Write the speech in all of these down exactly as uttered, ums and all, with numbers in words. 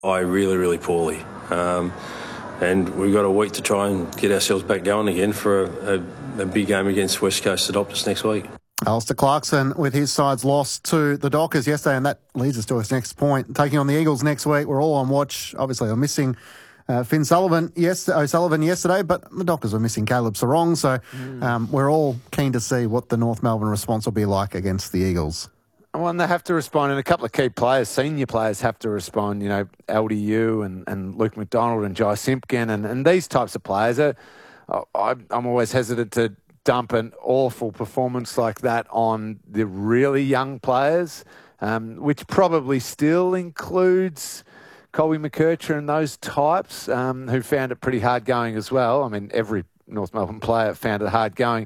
I really, really poorly. Um, and we've got a week to try and get ourselves back going again for a, a, a big game against West Coast Adopters next week. Alistair Clarkson with his side's loss to the Dockers yesterday, and that leads us to his next point. Taking on the Eagles next week. We're all on watch. Obviously, we're missing uh, Finn Sullivan, yes, O'Sullivan yesterday, but the Dockers were missing Caleb Sarong, so mm. um, we're all keen to see what the North Melbourne response will be like against the Eagles. Well, and they have to respond, and a couple of key players, senior players, have to respond. You know, L D U and, and Luke McDonald and Jai Simpkin and, and these types of players. Are, I, I'm always hesitant to dump an awful performance like that on the really young players, um, which probably still includes Colby McKercher and those types um, who found it pretty hard going as well. I mean, every North Melbourne player found it hard going.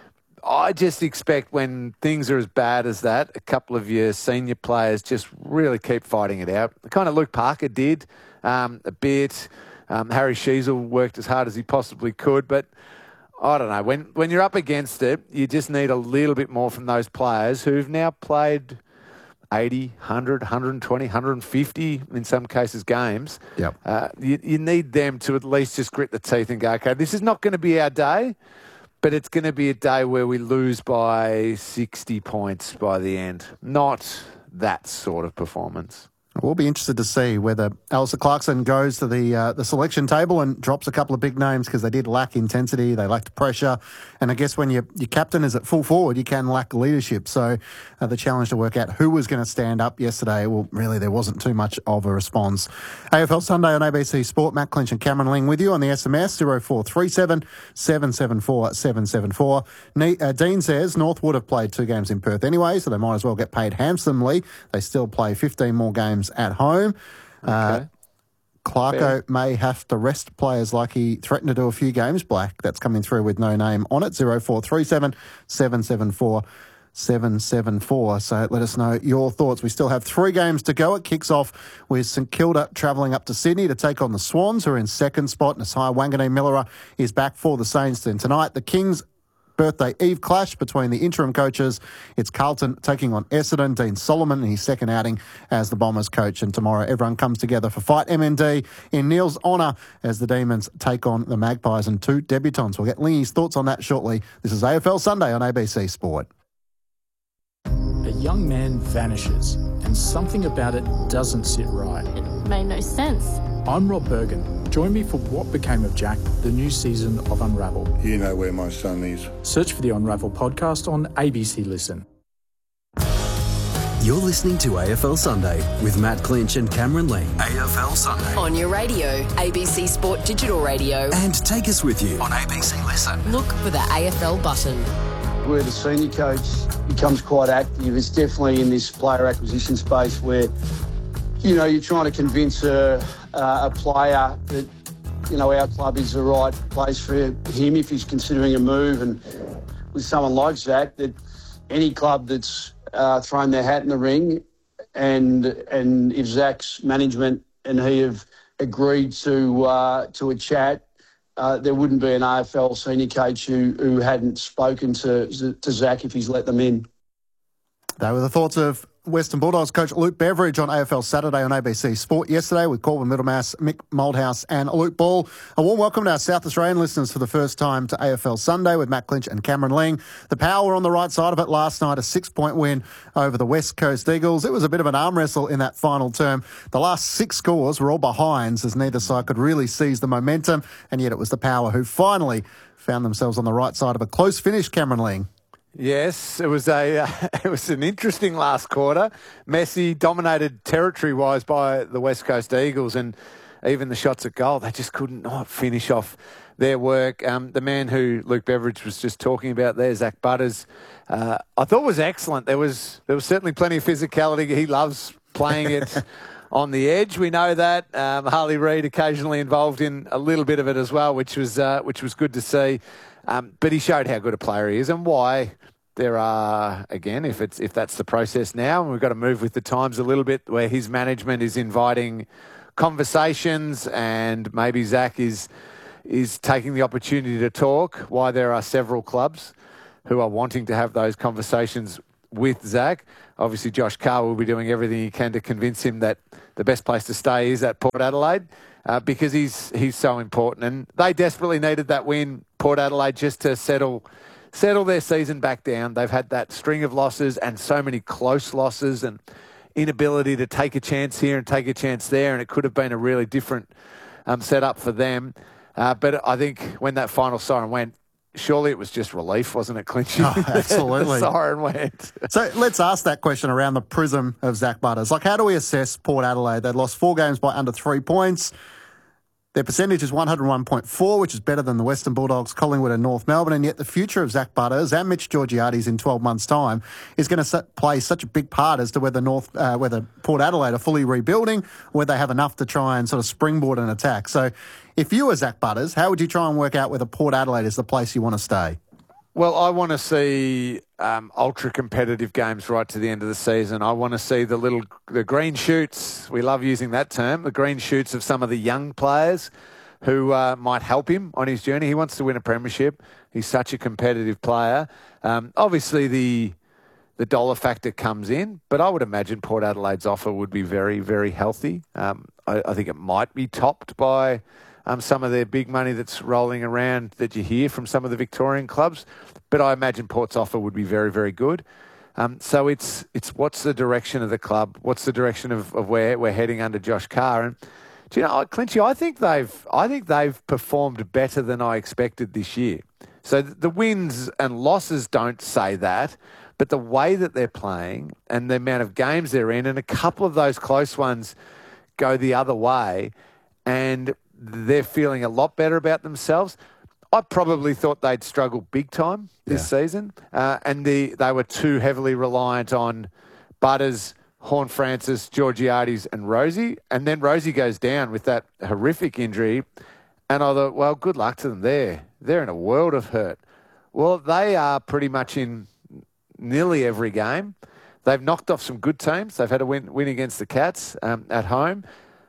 I just expect when things are as bad as that, a couple of your senior players just really keep fighting it out. Kind of Luke Parker did um, a bit. Um, Harry Sheasel worked as hard as he possibly could, but I don't know. When when you're up against it, you just need a little bit more from those players who've now played eighty, one hundred, one twenty, one fifty, in some cases, games. Yep. Uh, you, you need them to at least just grit the teeth and go, okay, this is not going to be our day, but it's going to be a day where we lose by sixty points by the end. Not that sort of performance. We'll be interested to see whether Alistair Clarkson goes to the uh, the selection table and drops a couple of big names, because they did lack intensity, they lacked pressure, and I guess when your your captain is at full forward, you can lack leadership. So uh, the challenge to work out who was going to stand up yesterday, well, really there wasn't too much of a response. A F L Sunday on A B C Sport. Matt Clinch and Cameron Ling with you on the S M S zero four three seven, seven seven four, seven seven four. Ne- uh, Dean says North would have played two games in Perth anyway, so they might as well get paid handsomely. They still play fifteen more games at home. Okay. Uh, Clarko Fair. may have to rest players like he threatened to do a few games. Black, that's coming through with no name on it. zero four three seven, seven seven four, seven seven four. So let us know your thoughts. We still have three games to go. It kicks off with St Kilda travelling up to Sydney to take on the Swans, who are in second spot. Nasai Wanganeen-Millera is back for the Saints. Then tonight, the Kings birthday eve clash between the interim coaches. It's Carlton taking on Essendon. Dean Solomon in his second outing as the Bombers coach. And tomorrow everyone comes together for Fight M N D in Neil's honour as the Demons take on the Magpies and two debutants. We'll get Lingy's thoughts on that shortly. This is A F L Sunday on A B C Sport. A young man vanishes and something about it doesn't sit right. It made no sense. I'm Rob Bergen. Join me for What Became of Jack, the new season of Unravel. You know where my son is. Search for the Unravel podcast on A B C Listen. You're listening to A F L Sunday with Matt Clinch and Cameron Ling. A F L Sunday. On your radio, A B C Sport Digital Radio. And take us with you on A B C Listen. Look for the A F L button. Where the senior coach becomes quite active, it's definitely in this player acquisition space where, you know, you're trying to convince a, uh, a player that, you know, our club is the right place for him if he's considering a move. And with someone like Zach, that any club that's uh, thrown their hat in the ring, and and if Zach's management and he have agreed to uh, to a chat, uh, there wouldn't be an A F L senior coach who, who hadn't spoken to, to Zach if he's let them in. They were the thoughts of Western Bulldogs coach Luke Beveridge on A F L Saturday on A B C Sport yesterday with Corbin Middlemass, Mick Moldhouse and Luke Ball. A warm welcome to our South Australian listeners for the first time to A F L Sunday with Matt Clinch and Cameron Ling. The Power were on the right side of it last night, a six-point win over the West Coast Eagles. It was a bit of an arm wrestle in that final term. The last six scores were all behinds as neither side could really seize the momentum, and yet it was the Power who finally found themselves on the right side of a close finish, Cameron Ling. Yes, it was a uh, it was an interesting last quarter. Messi dominated territory-wise by the West Coast Eagles, and even the shots at goal, they just couldn't not finish off their work. Um, the man who Luke Beveridge was just talking about there, Zach Butters, uh, I thought was excellent. There was there was certainly plenty of physicality. He loves playing it on the edge. We know that. Um, Harley Reid occasionally involved in a little bit of it as well, which was uh, which was good to see. Um, but he showed how good a player he is and why there are, again, if it's if that's the process now, and we've got to move with the times a little bit, where his management is inviting conversations and maybe Zach is is taking the opportunity to talk, why there are several clubs who are wanting to have those conversations with Zach. Obviously, Josh Carr will be doing everything he can to convince him that the best place to stay is at Port Adelaide uh, because he's he's so important. And they desperately needed that win, Port Adelaide, just to settle settle their season back down. They've had that string of losses and so many close losses and inability to take a chance here and take a chance there, and it could have been a really different um, setup for them. Uh, but I think when that final siren went, surely it was just relief, wasn't it, Clinchy? Oh, absolutely. The siren went. So let's ask that question around the prism of Zach Butters. Like, how do we assess Port Adelaide? They lost four games by under three points. Their percentage is one oh one point four, which is better than the Western Bulldogs, Collingwood and North Melbourne, and yet the future of Zach Butters and Mitch Georgiades in twelve months' time is going to play such a big part as to whether North, uh, whether Port Adelaide are fully rebuilding, or whether they have enough to try and sort of springboard an attack. So if you were Zach Butters, how would you try and work out whether Port Adelaide is the place you want to stay? Well, I want to see um, ultra-competitive games right to the end of the season. I want to see the little, the green shoots. We love using that term, the green shoots of some of the young players who uh, might help him on his journey. He wants to win a premiership. He's such a competitive player. Um, obviously, the the dollar factor comes in, but I would imagine Port Adelaide's offer would be very, very healthy. Um, I, I think it might be topped by Um, some of their big money that's rolling around that you hear from some of the Victorian clubs. But I imagine Port's offer would be very, very good. Um, so it's it's what's the direction of the club? What's the direction of, of where we're heading under Josh Carr? And do you know, Clinchy, I think they've I think they've performed better than I expected this year. So the wins and losses don't say that, but the way that they're playing and the amount of games they're in, and a couple of those close ones go the other way, and they're feeling a lot better about themselves. I probably thought they'd struggle big time this yeah. season, uh, and the, they were too heavily reliant on Butters, Horne-Francis, Georgiades and Rosie, and then Rosie goes down with that horrific injury, and I thought, well, good luck to them there. They're in a world of hurt. Well, they are pretty much in nearly every game. They've knocked off some good teams. They've had a win, win against the Cats um, at home.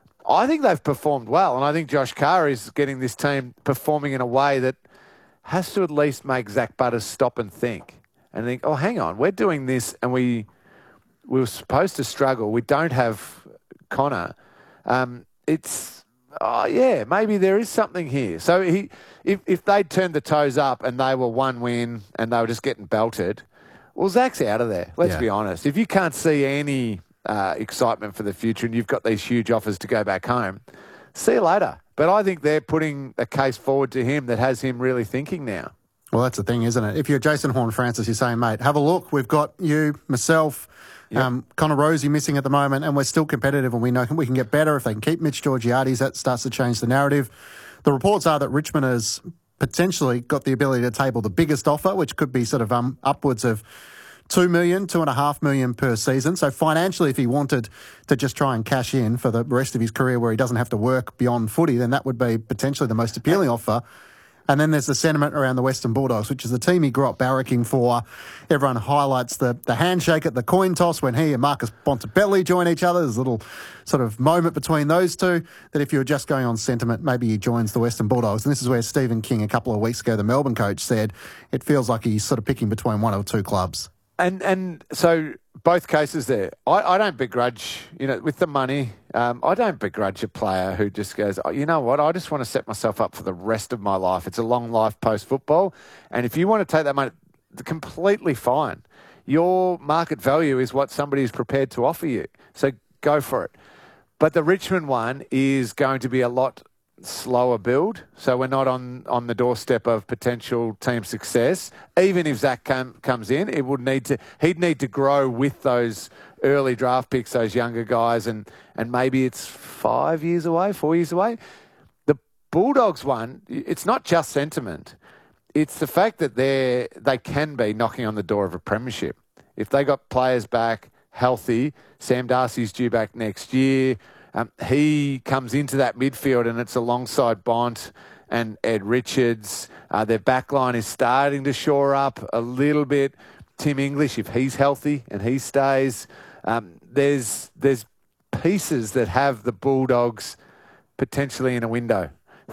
I think they've performed well, and I think Josh Carr is getting this team performing in a way that has to at least make Zach Butters stop and think and think, oh, hang on, we're doing this and we, we were supposed to struggle. We don't have Connor. Um, it's, oh, yeah, maybe there is something here. So he, if, if they'd turned the toes up and they were one win and they were just getting belted, well, Zach's out of there, let's yeah. be honest. If you can't see any Uh, excitement for the future and you've got these huge offers to go back home, see you later. But I think they're putting a case forward to him that has him really thinking now. Well, that's the thing, isn't it? If you're Jason Horne-Francis, you're saying, mate, have a look. We've got you, myself, yep. um, Connor Rosie missing at the moment, and we're still competitive and we know we can get better. If they can keep Mitch Georgiades, that starts to change the narrative. The reports are that Richmond has potentially got the ability to table the biggest offer, which could be sort of um, upwards of Two million, two and a half million per season. So financially, if he wanted to just try and cash in for the rest of his career where he doesn't have to work beyond footy, then that would be potentially the most appealing offer. And then there's the sentiment around the Western Bulldogs, which is the team he grew up barracking for. Everyone highlights the, the handshake at the coin toss when he and Marcus Bontempelli join each other. There's a little sort of moment between those two that if you were just going on sentiment, maybe he joins the Western Bulldogs. And this is where Stephen King, a couple of weeks ago, the Melbourne coach, said it feels like he's sort of picking between one or two clubs. And and so both cases there, I, I don't begrudge, you know, with the money, um, I don't begrudge a player who just goes, oh, you know what, I just want to set myself up for the rest of my life. It's a long life post-football. And if you want to take that money, completely fine. Your market value is what somebody is prepared to offer you. So go for it. But the Richmond one is going to be a lot slower build, so we're not on, on the doorstep of potential team success. Even if Zach come, comes in, it would need to he'd need to grow with those early draft picks, those younger guys, and and maybe it's five years away, four years away. The Bulldogs one, it's not just sentiment; it's the fact that they they can be knocking on the door of a premiership if they got players back healthy. Sam Darcy's due back next year. Um, he comes into that midfield and it's alongside Bont and Ed Richards. Uh, their backline is starting to shore up a little bit. Tim English, if he's healthy and he stays, um, there's there's pieces that have the Bulldogs potentially in a window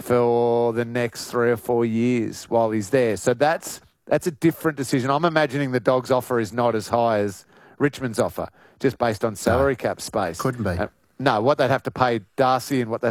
for the next three or four years while he's there. So that's that's a different decision. I'm imagining the Dogs' offer is not as high as Richmond's offer, just based on salary no, cap space. Couldn't be. Uh, No, what they'd have to pay Darcy and what they'd